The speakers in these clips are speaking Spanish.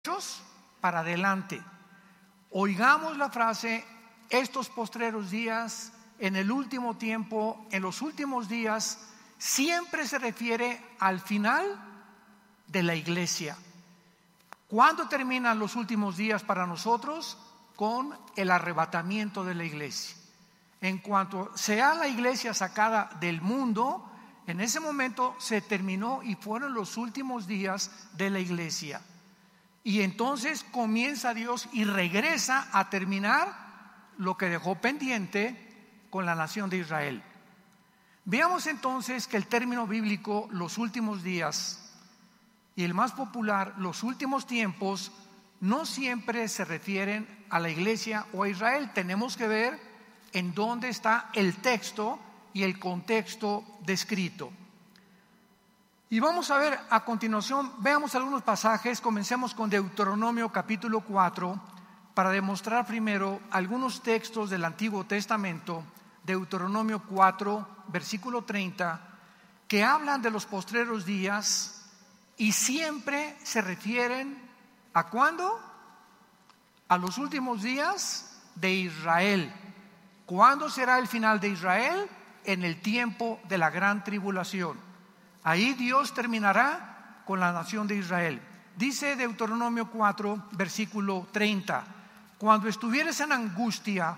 para adelante. Oigamos la frase: estos postreros días, en el último tiempo, en los últimos días. Siempre se refiere al final de la iglesia. ¿Cuándo terminan los últimos días para nosotros? Con el arrebatamiento de la iglesia. En cuanto sea la iglesia sacada del mundo, en ese momento se terminó y fueron los últimos días de la iglesia. Y entonces comienza Dios y regresa a terminar lo que dejó pendiente con la nación de Israel. Veamos entonces que el término bíblico los últimos días y el más popular los últimos tiempos no siempre se refieren a la iglesia o a Israel. Tenemos que ver en dónde está el texto y el contexto descrito. Y vamos a ver a continuación, veamos algunos pasajes. Comencemos con Deuteronomio capítulo 4 para demostrar primero algunos textos del Antiguo Testamento. Deuteronomio 4, versículo 30, que hablan de los postreros días y siempre se refieren ¿a cuándo? A los últimos días de Israel. ¿Cuándo será el final de Israel? En el tiempo de la gran tribulación. Ahí Dios terminará con la nación de Israel. Dice Deuteronomio 4, versículo 30: cuando estuvieres en angustia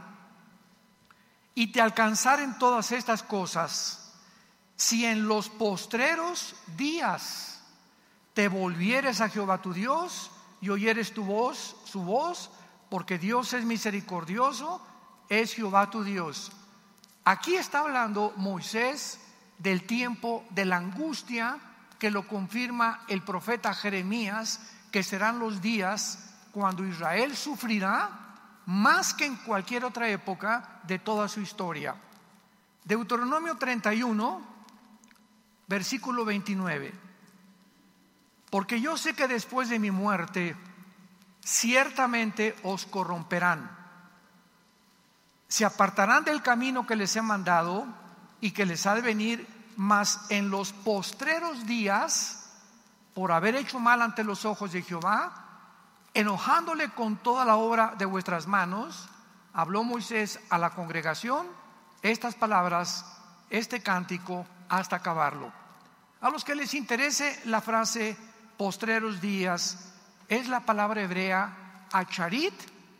y te alcanzaren todas estas cosas, si en los postreros días te volvieres a Jehová tu Dios y oyeres su voz, porque Dios es misericordioso, es Jehová tu Dios. Aquí está hablando Moisés del tiempo de la angustia, que lo confirma el profeta Jeremías, que serán los días cuando Israel sufrirá más que en cualquier otra época de toda su historia. Deuteronomio 31, versículo 29: porque yo sé que después de mi muerte ciertamente os corromperán, se apartarán del camino que les he mandado y que les ha de venir, mas en los postreros días, por haber hecho mal ante los ojos de Jehová, enojándole con toda la obra de vuestras manos, habló Moisés a la congregación estas palabras, este cántico, hasta acabarlo. A los que les interese la frase postreros días, es la palabra hebrea acharit,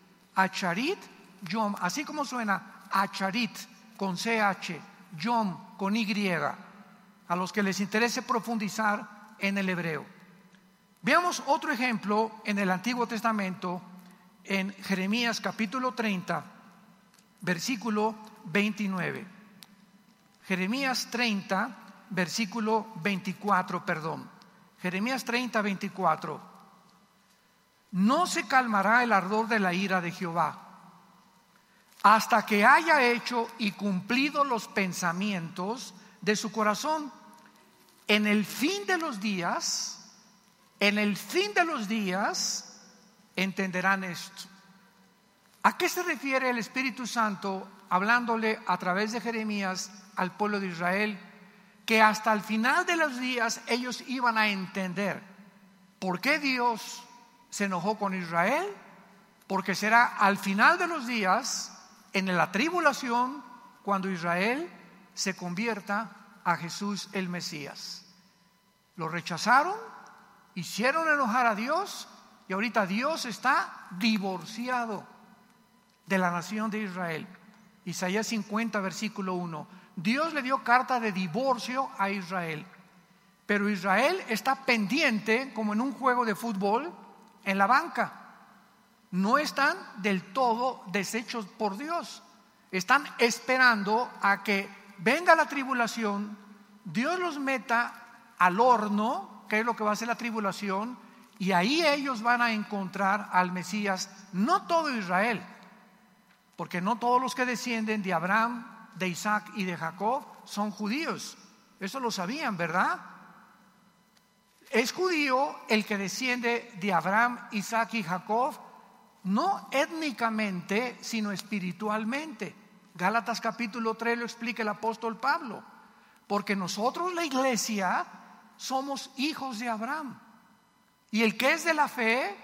yom, así como suena acharit con CH, yom con Y. A los que les interese profundizar en el hebreo. Veamos otro ejemplo en el Antiguo Testamento, en Jeremías capítulo 30, versículo 29. Jeremías 30, versículo 24, perdón. Jeremías 30, 24. No se calmará el ardor de la ira de Jehová, hasta que haya hecho y cumplido los pensamientos de su corazón. En el fin de los días entenderán esto. ¿A qué se refiere el Espíritu Santo hablándole a través de Jeremías al pueblo de Israel? Que hasta el final de los días ellos iban a entender por qué Dios se enojó con Israel, porque será al final de los días, en la tribulación, cuando Israel se convierta a Jesús el Mesías. Lo rechazaron, hicieron enojar a Dios, y ahorita Dios está divorciado de la nación de Israel. Isaías 50, versículo 1. Dios le dio carta de divorcio a Israel, pero Israel está pendiente, como en un juego de fútbol, en la banca. No están del todo deshechos por Dios. Están esperando a que venga la tribulación, Dios los meta al horno, que es lo que va a hacer la tribulación, y ahí ellos van a encontrar al Mesías. No todo Israel, porque no todos los que descienden de Abraham, de Isaac y de Jacob son judíos. Eso lo sabían, ¿verdad? Es judío el que desciende de Abraham, Isaac y Jacob, no étnicamente, sino espiritualmente. Gálatas capítulo 3 lo explica el apóstol Pablo. Porque nosotros, la iglesia, somos hijos de Abraham. Y el que es de la fe